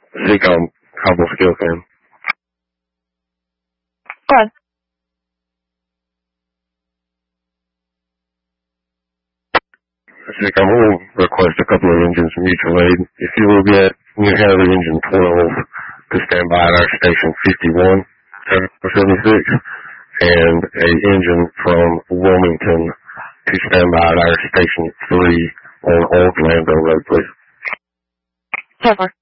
Seacom Cobble Skill Cam. Go ahead. Seacom will request a couple of engines mutual aid. If you will get New Hadley engine 12 to stand by at our station 51, 76, and a engine from Wilmington to stand by at our station 3 on Orlando Road, please. 10-4.